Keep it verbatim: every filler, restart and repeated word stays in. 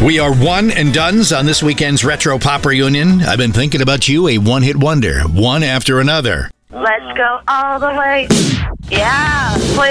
We are one and dones on this weekend's Retro Pop Reunion. I've been thinking about you, a one-hit wonder, one after another. Let's go all the way. Yeah.